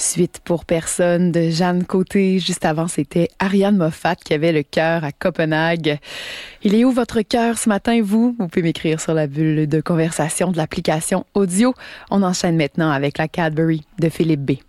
Suite pour personne de Jeanne Côté. Juste avant, c'était Ariane Moffat qui avait le cœur à Copenhague. Il est où votre cœur ce matin, vous? Vous pouvez m'écrire sur la bulle de conversation de l'application audio. On enchaîne maintenant avec la Cadbury de Philippe B.